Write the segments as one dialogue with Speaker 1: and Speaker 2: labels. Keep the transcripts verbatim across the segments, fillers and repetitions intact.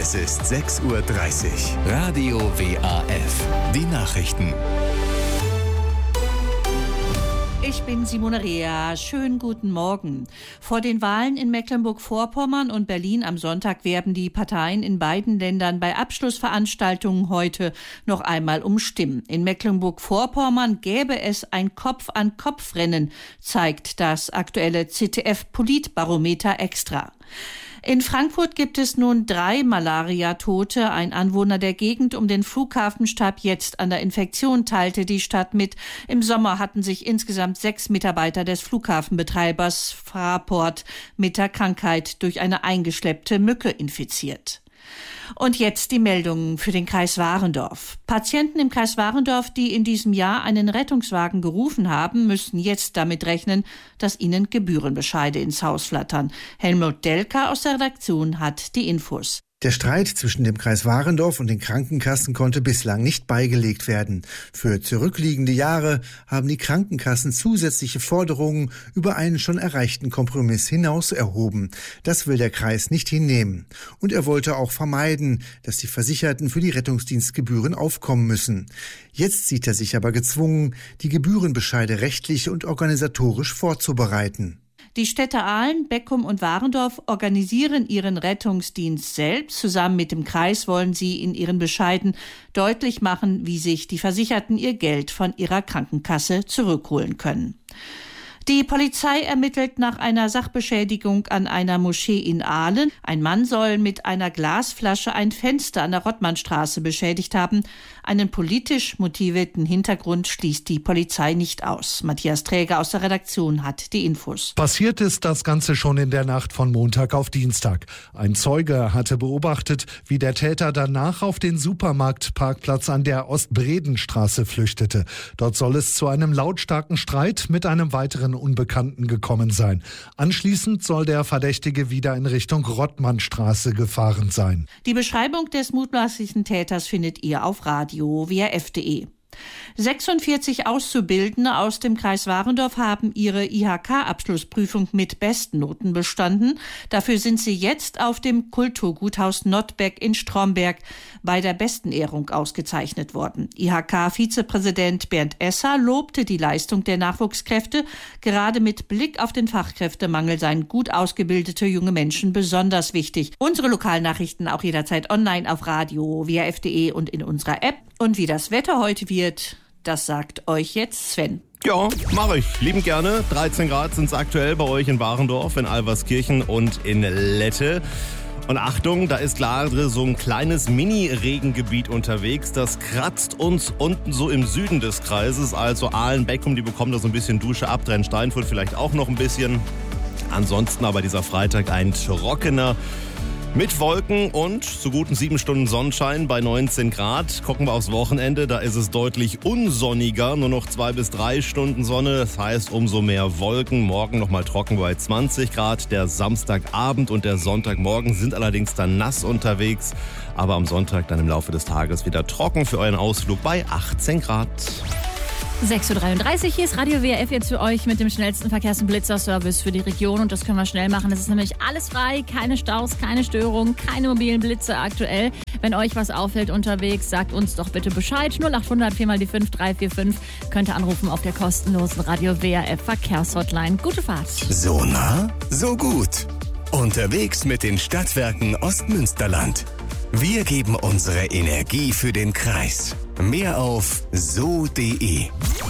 Speaker 1: Es ist sechs Uhr dreißig. Radio W A F. Die Nachrichten.
Speaker 2: Ich bin Simone Rea. Schönen guten Morgen. Vor den Wahlen in Mecklenburg-Vorpommern und Berlin am Sonntag werben die Parteien in beiden Ländern bei Abschlussveranstaltungen heute noch einmal um Stimmen. In Mecklenburg-Vorpommern gäbe es ein Kopf-an-Kopf-Rennen, zeigt das aktuelle Z D F-Politbarometer extra. In Frankfurt gibt es nun drei Malaria-Tote. Ein Anwohner der Gegend um den Flughafen starb jetzt an der Infektion, teilte die Stadt mit. Im Sommer hatten sich insgesamt sechs Mitarbeiter des Flughafenbetreibers Fraport mit der Krankheit durch eine eingeschleppte Mücke infiziert. Und jetzt die Meldungen für den Kreis Warendorf. Patienten im Kreis Warendorf, die in diesem Jahr einen Rettungswagen gerufen haben, müssen jetzt damit rechnen, dass ihnen Gebührenbescheide ins Haus flattern. Helmut Delka aus der Redaktion hat die Infos.
Speaker 3: Der Streit zwischen dem Kreis Warendorf und den Krankenkassen konnte bislang nicht beigelegt werden. Für zurückliegende Jahre haben die Krankenkassen zusätzliche Forderungen über einen schon erreichten Kompromiss hinaus erhoben. Das will der Kreis nicht hinnehmen. Und er wollte auch vermeiden, dass die Versicherten für die Rettungsdienstgebühren aufkommen müssen. Jetzt sieht er sich aber gezwungen, die Gebührenbescheide rechtlich und organisatorisch vorzubereiten.
Speaker 2: Die Städte Aalen, Beckum und Warendorf organisieren ihren Rettungsdienst selbst. Zusammen mit dem Kreis wollen sie in ihren Bescheiden deutlich machen, wie sich die Versicherten ihr Geld von ihrer Krankenkasse zurückholen können. Die Polizei ermittelt nach einer Sachbeschädigung an einer Moschee in Aalen. Ein Mann soll mit einer Glasflasche ein Fenster an der Rottmannstraße beschädigt haben. Einen politisch motivierten Hintergrund schließt die Polizei nicht aus. Matthias Träger aus der Redaktion hat die Infos.
Speaker 4: Passiert ist das Ganze schon in der Nacht von Montag auf Dienstag. Ein Zeuge hatte beobachtet, wie der Täter danach auf den Supermarktparkplatz an der Ostbredenstraße flüchtete. Dort soll es zu einem lautstarken Streit mit einem weiteren Unbekannten gekommen sein. Anschließend soll der Verdächtige wieder in Richtung Rottmannstraße gefahren sein.
Speaker 2: Die Beschreibung des mutmaßlichen Täters findet ihr auf radio w a f punkt d e. sechsundvierzig Auszubildende aus dem Kreis Warendorf haben ihre I H K-Abschlussprüfung mit Bestnoten bestanden. Dafür sind sie jetzt auf dem Kulturguthaus Nottbeck in Stromberg bei der Bestenehrung ausgezeichnet worden. I H K-Vizepräsident Bernd Esser lobte die Leistung der Nachwuchskräfte. Gerade mit Blick auf den Fachkräftemangel seien gut ausgebildete junge Menschen besonders wichtig. Unsere Lokalnachrichten auch jederzeit online auf radio w a f punkt d e und in unserer App. Und wie das Wetter heute wird, das sagt euch jetzt Sven.
Speaker 5: Ja, mache ich. Liebend gerne. dreizehn Grad sind es aktuell bei euch in Warendorf, in Alverskirchen und in Lette. Und Achtung, da ist gerade so ein kleines Mini-Regengebiet unterwegs. Das kratzt uns unten so im Süden des Kreises. Also Aalen, Beckum, die bekommen da so ein bisschen Dusche ab. Drenn-Steinfurt vielleicht auch noch ein bisschen. Ansonsten aber dieser Freitag ein trockener mit Wolken und zu guten sieben Stunden Sonnenschein bei neunzehn Grad. Gucken wir aufs Wochenende, da ist es deutlich unsonniger, nur noch zwei bis drei Stunden Sonne. Das heißt, umso mehr Wolken. Morgen nochmal trocken bei zwanzig Grad. Der Samstagabend und der Sonntagmorgen sind allerdings dann nass unterwegs. Aber am Sonntag dann im Laufe des Tages wieder trocken für euren Ausflug bei achtzehn Grad.
Speaker 6: sechs Uhr dreiunddreißig, hier ist Radio W A F jetzt für euch mit dem schnellsten Verkehrs- und Blitzerservice für die Region. Und das können wir schnell machen. Es ist nämlich alles frei, keine Staus, keine Störungen, keine mobilen Blitze aktuell. Wenn euch was auffällt unterwegs, sagt uns doch bitte Bescheid. null acht hundert vier mal die fünf drei vier fünf. Könnt ihr anrufen auf der kostenlosen Radio W A F Verkehrshotline. Gute Fahrt.
Speaker 1: So nah, so gut. Unterwegs mit den Stadtwerken Ostmünsterland. Wir geben unsere Energie für den Kreis. Mehr auf so punkt d e.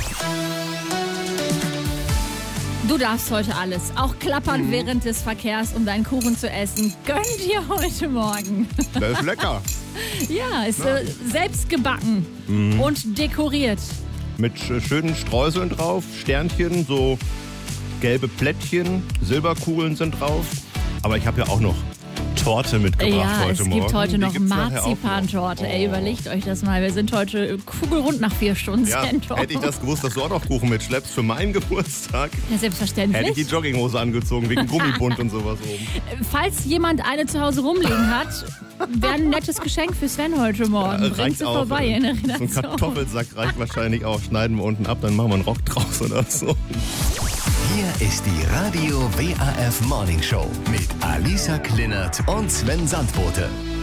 Speaker 6: Du darfst heute alles, auch klappern mhm. während des Verkehrs, um deinen Kuchen zu essen. Gönn dir heute Morgen.
Speaker 5: Das ist lecker.
Speaker 6: Ja, ist äh, selbst gebacken mhm. und dekoriert.
Speaker 5: Mit äh, schönen Streuseln drauf, Sternchen, so gelbe Plättchen, Silberkugeln sind drauf. Aber ich habe ja auch noch Torte mitgebracht
Speaker 6: ja,
Speaker 5: heute Morgen.
Speaker 6: Ja, es gibt heute noch
Speaker 5: Oh.
Speaker 6: Marzipantorte. Ey, überlegt euch das mal. Wir sind heute kugelrund nach vier Stunden
Speaker 5: Ja,
Speaker 6: Stand-Up.
Speaker 5: hätte ich das gewusst, dass du auch noch Kuchen mitschleppst für meinen Geburtstag,
Speaker 6: ja, selbstverständlich.
Speaker 5: hätte ich die Jogginghose angezogen, wegen Gummibund und sowas oben.
Speaker 6: Falls jemand eine zu Hause rumliegen hat, wäre ein nettes Geschenk für Sven heute Morgen.
Speaker 5: Ja,
Speaker 6: Bringt sie
Speaker 5: auch,
Speaker 6: vorbei in der Redaktion.
Speaker 5: So ein Kartoffelsack reicht wahrscheinlich auch. Schneiden wir unten ab, dann machen wir einen Rock draus oder so.
Speaker 1: Hier ist die Radio W A F Morning Show mit Alisa Klinert und Sven Sandbote.